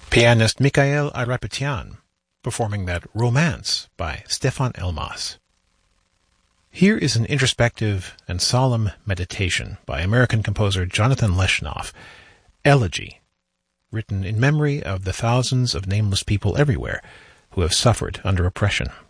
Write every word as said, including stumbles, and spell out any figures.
pianist Mikhail Ayrapetyyan performing that Romance by Stefan Elmas. Here is an introspective and solemn meditation by American composer Jonathan Leshnoff, Elegy, written in memory of the thousands of nameless people everywhere who have suffered under oppression.